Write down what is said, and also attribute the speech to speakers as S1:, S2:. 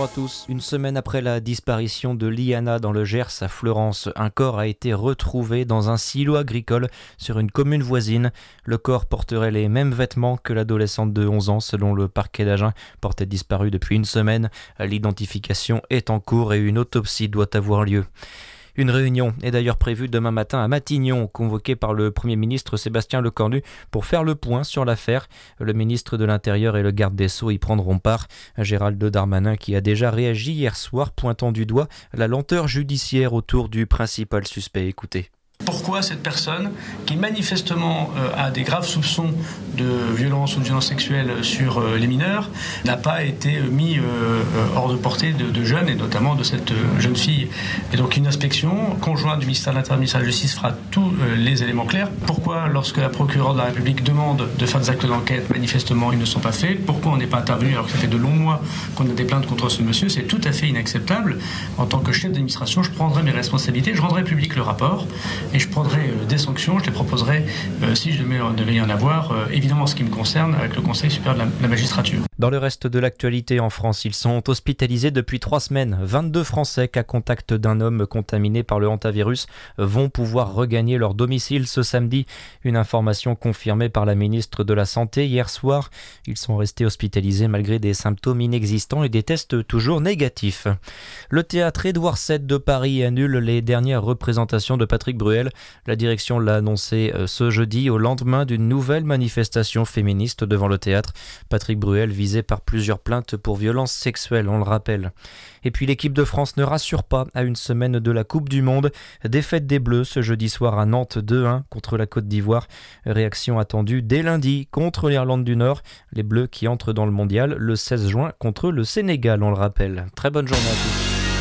S1: Bonjour à tous. Une semaine après la disparition de Liana dans le Gers à Fleurance, un corps a été retrouvé dans un silo agricole sur une commune voisine. Le corps porterait les mêmes vêtements que l'adolescente de 11 ans selon le parquet d'Agen, portait disparue depuis une semaine. L'identification est en cours et une autopsie doit avoir lieu. Une réunion est d'ailleurs prévue demain matin à Matignon, convoquée par le Premier ministre Sébastien Lecornu pour faire le point sur l'affaire. Le ministre de l'Intérieur et le garde des Sceaux y prendront part. Gérald Darmanin qui a déjà réagi hier soir, pointant du doigt la lenteur judiciaire autour du principal suspect. Écoutez.
S2: Pourquoi cette personne, qui manifestement a des graves soupçons de violence ou de violence sexuelle sur les mineurs, n'a pas été mis hors de portée de jeunes, et notamment de cette jeune fille. Et donc une inspection conjointe du ministère de l'Intérieur et du ministère de la Justice fera tous les éléments clairs. Pourquoi, lorsque la procureure de la République demande de faire des actes d'enquête, manifestement ils ne sont pas faits? Pourquoi on n'est pas intervenu alors que ça fait de longs mois qu'on a des plaintes contre ce monsieur? C'est tout à fait inacceptable. En tant que chef d'administration, je prendrai mes responsabilités, je rendrai public le rapport. Et je prendrai des sanctions, je les proposerai si je devais y en avoir, évidemment en ce qui me concerne, avec le Conseil supérieur de la magistrature.
S1: Dans le reste de l'actualité en France, ils sont hospitalisés depuis 3 semaines. 22 Français cas contact d'un homme contaminé par le hantavirus vont pouvoir regagner leur domicile ce samedi. Une information confirmée par la ministre de la Santé hier soir. Ils sont restés hospitalisés malgré des symptômes inexistants et des tests toujours négatifs. Le théâtre Édouard VII de Paris annule les dernières représentations de Patrick Bruel. La direction l'a annoncé ce jeudi au lendemain d'une nouvelle manifestation féministe devant le théâtre. Patrick Bruel visé par plusieurs plaintes pour violences sexuelles, on le rappelle. Et puis l'équipe de France ne rassure pas à une semaine de la Coupe du Monde. Défaite des Bleus ce jeudi soir à Nantes 2-1 contre la Côte d'Ivoire. Réaction attendue dès lundi contre l'Irlande du Nord. Les Bleus qui entrent dans le mondial le 16 juin contre le Sénégal, on le rappelle. Très bonne journée à tous.